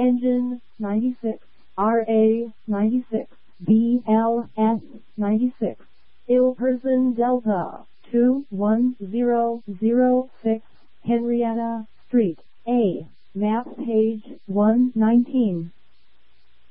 Engine 96, RA 96, BLS 96, ill person Delta 21006, Henrietta Street, A. Map page 119.